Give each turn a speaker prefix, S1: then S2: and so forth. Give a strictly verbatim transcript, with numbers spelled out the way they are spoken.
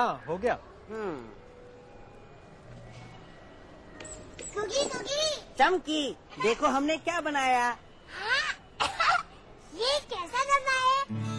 S1: हाँ हो गया।
S2: हम्म।
S3: कुकी कुकी
S2: चमकी, देखो हमने क्या बनाया।
S3: हाँ? ये कैसा डब्बा है?